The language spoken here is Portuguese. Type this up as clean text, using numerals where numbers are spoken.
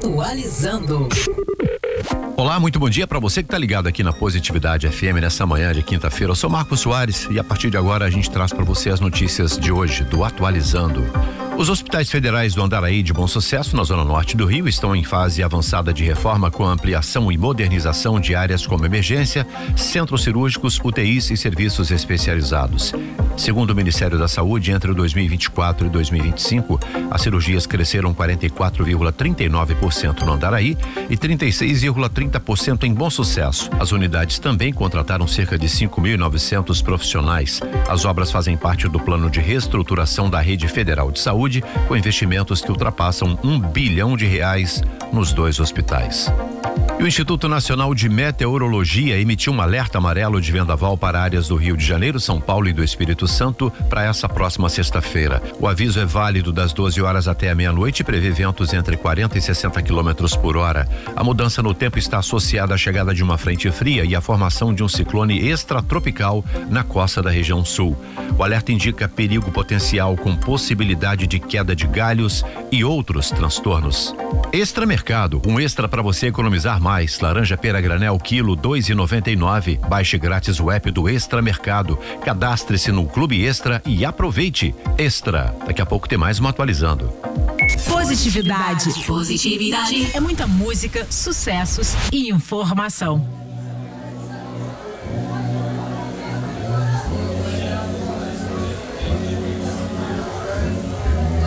Atualizando. Olá, muito bom dia para você que está ligado aqui na Positividade FM nessa manhã de quinta-feira. Eu sou Marcos Soares e a partir de agora a gente traz para você as notícias de hoje do Atualizando. Os hospitais federais do Andaraí de Bom Sucesso, na zona norte do Rio, estão em fase avançada de reforma com ampliação e modernização de áreas como emergência, centros cirúrgicos, UTIs e serviços especializados. Segundo o Ministério da Saúde, entre 2024 e 2025, as cirurgias cresceram 44,39% no Andaraí e 36,30% em Bom Sucesso. As unidades também contrataram cerca de 5.900 profissionais. As obras fazem parte do plano de reestruturação da rede federal de saúde, com investimentos que ultrapassam R$ 1 bilhão nos dois hospitais. E o Instituto Nacional de Meteorologia emitiu um alerta amarelo de vendaval para áreas do Rio de Janeiro, São Paulo e do Espírito Santo para essa próxima sexta-feira. O aviso é válido das 12 horas até a meia-noite e prevê ventos entre 40 e 60 quilômetros por hora. A mudança no tempo está associada à chegada de uma frente fria e à formação de um ciclone extratropical na costa da região sul. O alerta indica perigo potencial com possibilidade de queda de galhos e outros transtornos. Extra Mercado, um extra para você economizar mais. Laranja pera granel quilo 2,99. Baixe grátis o app do Extra Mercado. Cadastre-se no Clube Extra e aproveite. Extra. Daqui a pouco tem mais uma Atualizando. Positividade. Positividade. É muita música, sucessos e informação.